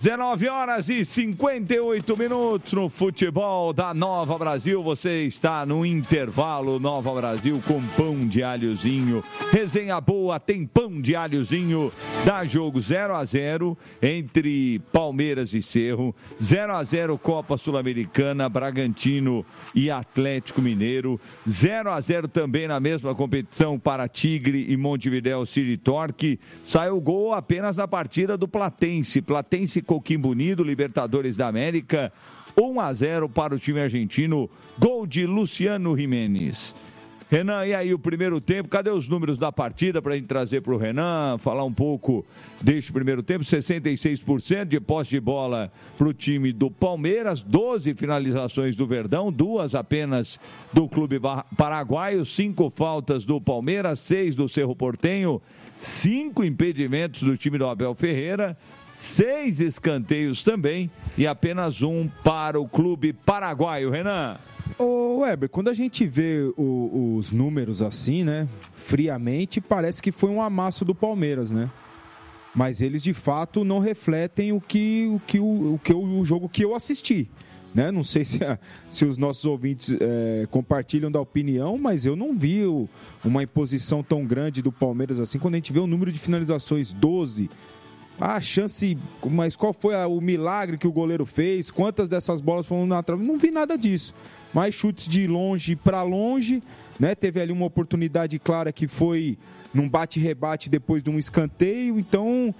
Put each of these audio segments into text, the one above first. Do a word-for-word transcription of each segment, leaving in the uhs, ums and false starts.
dezenove horas e cinquenta e oito minutos no futebol da Nova Brasil. Você está no intervalo Nova Brasil com pão de alhozinho. Resenha boa, tem pão de alhozinho. Dá jogo zero a zero entre Palmeiras e Cerro. zero a zero Copa Sul-Americana, Bragantino e Atlético Mineiro. zero a zero também na mesma competição para Tigre e Montevidéu City Torque. Saiu gol apenas na partida do Platense. Platense Coquimbo Unido, Libertadores da América, um a zero para o time argentino, gol de Luciano Jimenez. Renan, e aí o primeiro tempo, cadê os números da partida para a gente trazer para o Renan, falar um pouco deste primeiro tempo? Sessenta e seis por cento de posse de bola para o time do Palmeiras, doze finalizações do Verdão, duas apenas do Clube Paraguaio, cinco faltas do Palmeiras, seis do Cerro Porteño, cinco impedimentos do time do Abel Ferreira, seis escanteios também e apenas um para o Clube Paraguaio. Renan. Ô Weber, quando a gente vê o, os números assim, né, friamente, parece que foi um amasso do Palmeiras, né? Mas eles de fato não refletem o que o, que, o, o, que o jogo que eu assisti. Né? Não sei se, se os nossos ouvintes é, compartilham da opinião, mas eu não vi o, uma imposição tão grande do Palmeiras assim. Quando a gente vê o número de finalizações, doze, a chance, mas qual foi a, o milagre que o goleiro fez? Quantas dessas bolas foram na trave? Não vi nada disso. Mais chutes de longe para longe, né? Teve ali uma oportunidade clara que foi num bate-rebate depois de um escanteio, então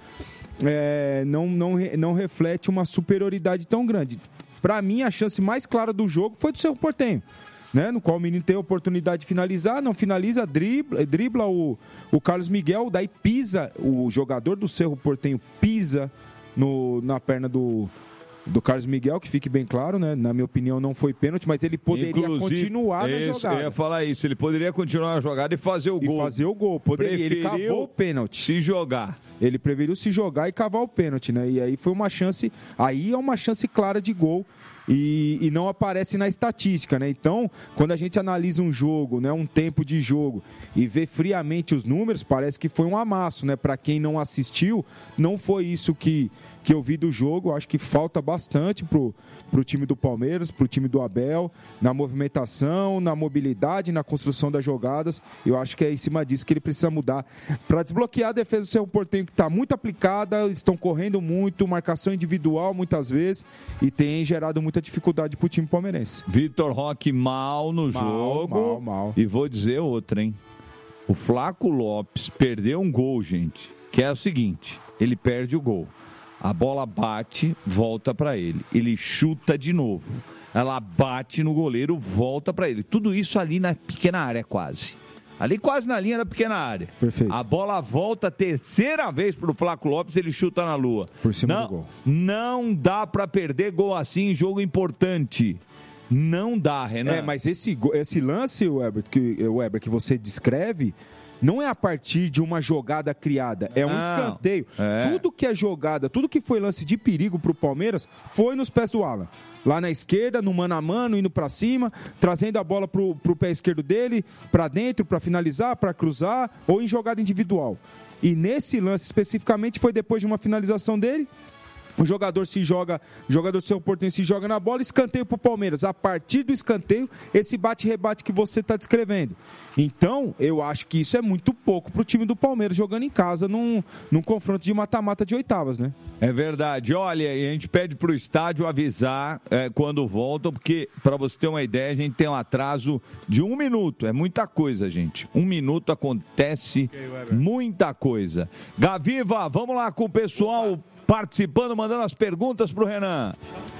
é, não, não, não reflete uma superioridade tão grande. Para mim, a chance mais clara do jogo foi do Cerro Porteño, né? No qual o menino tem a oportunidade de finalizar, não finaliza, dribla, dribla o, o Carlos Miguel, daí pisa, o jogador do Cerro Porteño pisa no, na perna do, do Carlos Miguel, que fique bem claro, né? Na minha opinião não foi pênalti, mas ele poderia Inclusive, continuar na isso, jogada. Eu ia falar isso, ele poderia continuar a jogada e fazer o e gol. E fazer o gol, poderia, ele cavou o pênalti. Se jogar. Ele preferiu se jogar e cavar o pênalti, né? E aí foi uma chance, aí é uma chance clara de gol. E, e não aparece na estatística, né? Então, quando a gente analisa um jogo, né, um tempo de jogo e vê friamente os números, parece que foi um amasso, né? Para quem não assistiu, não foi isso que, que eu vi do jogo. Eu acho que falta bastante pro, pro time do Palmeiras, pro time do Abel, na movimentação, na mobilidade, na construção das jogadas. Eu acho que é em cima disso que ele precisa mudar para desbloquear a defesa do Cerro Porteño, que está muito aplicada, estão correndo muito, marcação individual muitas vezes e tem gerado muito muita dificuldade pro time palmeirense. Vitor Roque mal no mal, jogo. Mal, mal. E vou dizer outra, hein? O Flaco Lopes perdeu um gol, gente, que é o seguinte, ele perde o gol. A bola bate, volta para ele. Ele chuta de novo. Ela bate no goleiro, volta para ele. Tudo isso ali na pequena área quase. Ali quase na linha da pequena área. Perfeito. A bola volta a terceira vez pro Flaco Lopes, ele chuta na lua. Por cima não, do gol. Não dá para perder gol assim em jogo importante. Não dá, Renan. É, mas esse, esse lance, Weber, que, Weber, que você descreve, não é a partir de uma jogada criada, é um não, escanteio. É. Tudo que é jogada, tudo que foi lance de perigo pro Palmeiras, foi nos pés do Alan. Lá na esquerda, no mano a mano, indo para cima, trazendo a bola pro, pro pé esquerdo dele, para dentro, para finalizar, para cruzar, ou em jogada individual. E nesse lance especificamente foi depois de uma finalização dele, o jogador se joga, o jogador do Cerro Porteño se joga na bola, escanteio pro Palmeiras. A partir do escanteio, esse bate-rebate que você está descrevendo. Então, eu acho que isso é muito pouco pro time do Palmeiras jogando em casa num, num confronto de mata-mata de oitavas, né? É verdade. Olha, a gente pede pro estádio avisar é, quando voltam, porque, para você ter uma ideia, a gente tem um atraso de um minuto. É muita coisa, gente. Um minuto acontece okay, muita coisa. Gaviva, vamos lá com o pessoal participando, mandando as perguntas pro Renan.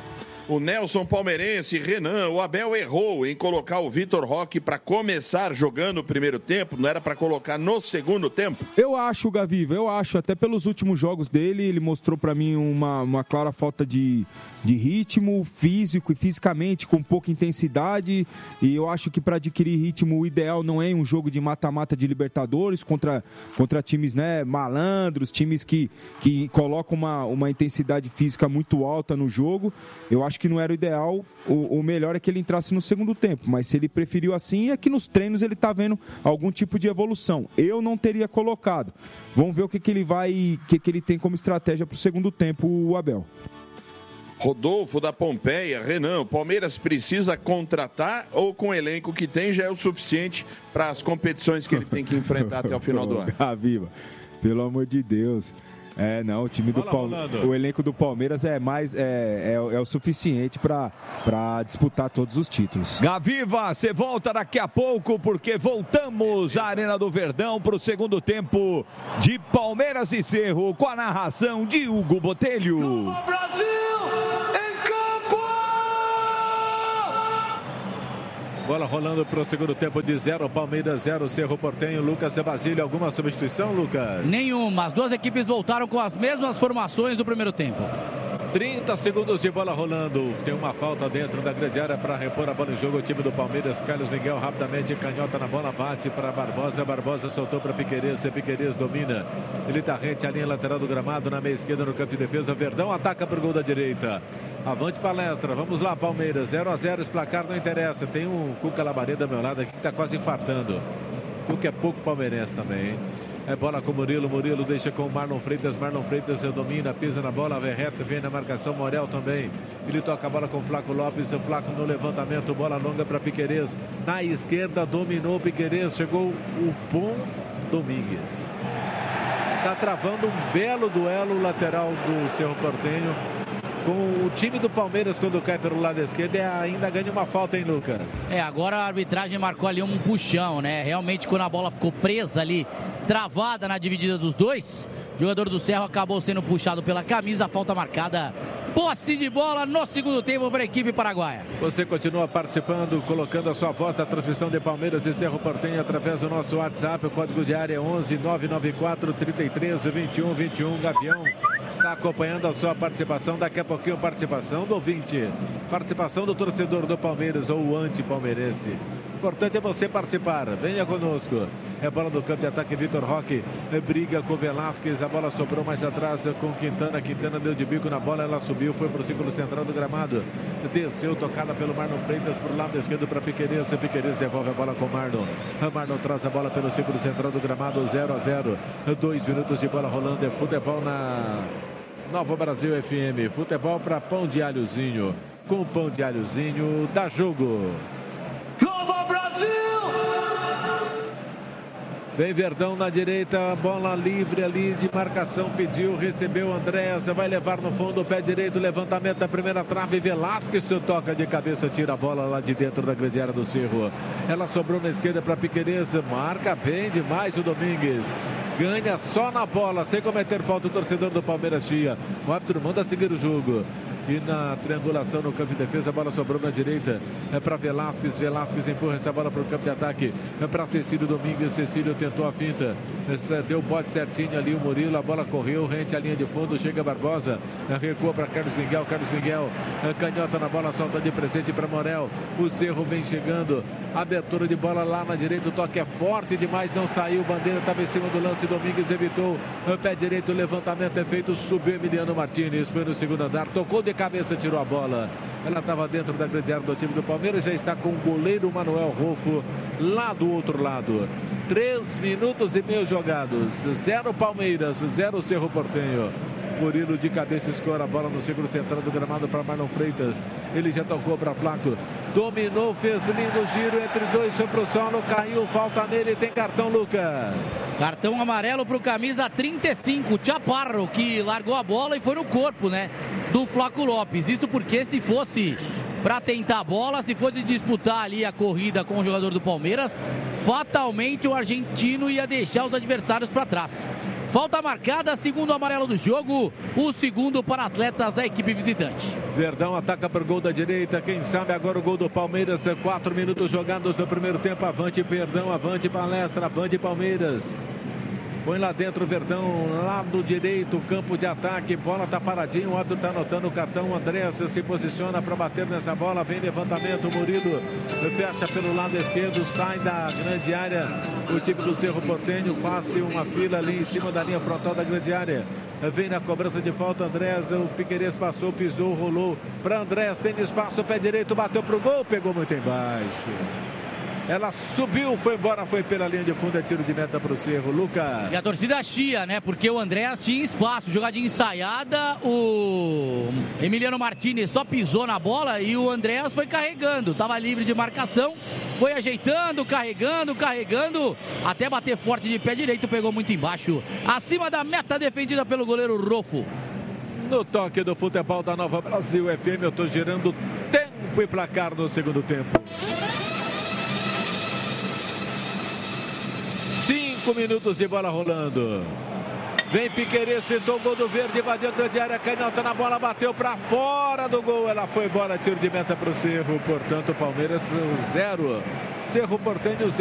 O Nelson Palmeirense, Renan, o Abel errou em colocar o Vitor Roque para começar jogando o primeiro tempo, não era para colocar no segundo tempo? Eu acho, Gaviva, eu acho, até pelos últimos jogos dele, ele mostrou para mim uma, uma clara falta de, de ritmo físico e fisicamente, com pouca intensidade, e eu acho que para adquirir ritmo, o ideal não é um jogo de mata-mata de Libertadores contra, contra times, né, malandros, times que, que colocam uma, uma intensidade física muito alta no jogo. Eu acho acho que não era o ideal, o, o melhor é que ele entrasse no segundo tempo, mas se ele preferiu assim, é que nos treinos ele está vendo algum tipo de evolução. Eu não teria colocado. Vamos ver o que, que ele vai, o que, que ele tem como estratégia para o segundo tempo, o Abel. Rodolfo da Pompeia, Renan, o Palmeiras precisa contratar ou com o elenco que tem já é o suficiente para as competições que ele tem que enfrentar até o final do ano? Ah, viva, pelo amor de Deus. É, não, o time do Palmeiras, o elenco do Palmeiras é mais é, é, é o suficiente para disputar todos os títulos. Gaviva, você volta daqui a pouco porque voltamos à Arena do Verdão para o segundo tempo de Palmeiras e Cerro com a narração de Hugo Botelho. Viva Brasil! Bola rolando para o segundo tempo de zero, Palmeiras zero, Cerro Porteño. Lucas e Basílio, alguma substituição, Lucas? Nenhuma, as duas equipes voltaram com as mesmas formações do primeiro tempo. trinta segundos de bola rolando, tem uma falta dentro da grande área para repor a bola em jogo, o time do Palmeiras. Carlos Miguel rapidamente canhota na bola, bate para Barbosa, Barbosa soltou para Piquerez, Piquerez domina, ele está rente à linha lateral do gramado, na meia esquerda no campo de defesa, Verdão ataca para o gol da direita. Avante Palestra, vamos lá Palmeiras, zero a zero, esse placar não interessa, tem um Cuca Labareda do meu lado aqui que está quase infartando. Cuca é pouco palmeirense também, hein? É bola com o Murilo, Murilo deixa com o Marlon Freitas, Marlon Freitas domina, pisa na bola, vem reto, vem na marcação, Morel também. Ele toca a bola com o Flaco Lopes, o Flaco no levantamento, bola longa para Piquerez. Na esquerda dominou Piquerez, chegou o Bom Domingues. Está travando um belo duelo lateral do Cerro Porteño com o time do Palmeiras quando cai pelo lado esquerdo e ainda ganha uma falta, hein, Lucas? É, agora a arbitragem marcou ali um puxão, né? Realmente quando a bola ficou presa ali, travada na dividida dos dois, o jogador do Cerro acabou sendo puxado pela camisa, falta marcada. Posse de bola no segundo tempo para a equipe paraguaia. Você continua participando, colocando a sua voz na transmissão de Palmeiras e Cerro Porteño através do nosso WhatsApp, o código de área é onze nove nove quatro, trinta e três, vinte e um, vinte e um. Gavião está acompanhando a sua participação, daqui a pouquinho participação do ouvinte, participação do torcedor do Palmeiras ou o anti-palmeirense. Importante é você participar, venha conosco. É bola do campo de ataque, Vitor Roque briga com Velasquez, a bola sobrou mais atrás com Quintana, Quintana deu de bico na bola, ela subiu, foi para o círculo central do gramado, desceu, tocada pelo Marlon Freitas, para o lado esquerdo para Piquerez, Piquerez devolve a bola com Marlon, Marlon traz a bola pelo círculo central do gramado, zero a zero, dois minutos de bola rolando, é futebol na Nova Brasil F M, futebol para Pão de Alhozinho, com Pão de Alhozinho, dá jogo. Nova Brasil! Vem Verdão na direita, bola livre ali de marcação, pediu, recebeu Andréas, vai levar no fundo, pé direito, levantamento da primeira trave, Velasquez toca de cabeça, tira a bola lá de dentro da grande área do Cerro. Ela sobrou na esquerda para Piquerez, marca bem demais o Domingues. Ganha só na bola, sem cometer falta o torcedor do Palmeiras Chia. O árbitro manda seguir o jogo. E na triangulação no campo de defesa, a bola sobrou na direita. É para Velasquez. Velasquez empurra essa bola para o campo de ataque. É para Cecílio Domingues. Cecílio tentou a finta. Deu o bote certinho ali o Murilo. A bola correu, rente à linha de fundo. Chega Barbosa. Recua para Carlos Miguel. Carlos Miguel canhota na bola, solta de presente para Morel. O Cerro vem chegando. Abertura de bola lá na direita. O toque é forte demais. Não saiu. Bandeira estava em cima do lance. Domingues evitou. Pé direito. O levantamento é feito. Subiu Emiliano Martínez. Foi no segundo andar. Tocou de cabeça, tirou a bola. Ela estava dentro da grande área do time do Palmeiras. Já está com o goleiro Manuel Rolfo lá do outro lado. Três minutos e meio jogados. Zero Palmeiras, zero Cerro Porteño. Murilo de cabeça escora a bola no círculo central do gramado para Marlon Freitas. Ele já tocou para Flaco. Dominou, fez lindo giro entre dois, foi pro solo, caiu, falta nele, tem cartão, Lucas. Cartão amarelo pro camisa trinta e cinco, Chaparro, que largou a bola e foi no corpo, né, do Flaco Lopes. Isso porque se fosse para tentar a bola, se fosse disputar ali a corrida com o jogador do Palmeiras, fatalmente o argentino ia deixar os adversários para trás. Falta marcada, segundo amarelo do jogo, o segundo para atletas da equipe visitante. Verdão ataca para o gol da direita, quem sabe agora o gol do Palmeiras, quatro minutos jogados no primeiro tempo, avante Verdão, avante Palestra, avante Palmeiras. Põe lá dentro o Verdão, lado direito, campo de ataque. Bola tá paradinho, o árbitro tá anotando o cartão. O Andrés se posiciona para bater nessa bola. Vem levantamento, Murilo fecha pelo lado esquerdo, sai da grande área. O time do Cerro Porteño faz uma fila ali em cima da linha frontal da grande área. Vem na cobrança de falta, Andrés. O Piquerez passou, pisou, rolou para Andrés. Tem espaço, pé direito, bateu pro gol, pegou muito embaixo. Ela subiu, foi embora, foi pela linha de fundo, é tiro de meta para o Cerro. Lucas. E a torcida chia, né? Porque o Andrés tinha espaço, jogadinha ensaiada, o Emiliano Martinez só pisou na bola e o Andrés foi carregando, tava livre de marcação, foi ajeitando, carregando, carregando, até bater forte de pé direito, pegou muito embaixo, acima da meta defendida pelo goleiro Rofo. No toque do futebol da Nova Brasil F M, eu estou girando tempo e placar no segundo tempo. Cinco minutos de bola rolando. Vem Piquerez, pintou o gol do Verde, invadiu de área, canhota na bola, bateu para fora do gol. Ela foi embora, tiro de meta para o Cerro. Portanto, Palmeiras zero. Cerro Porteño zero.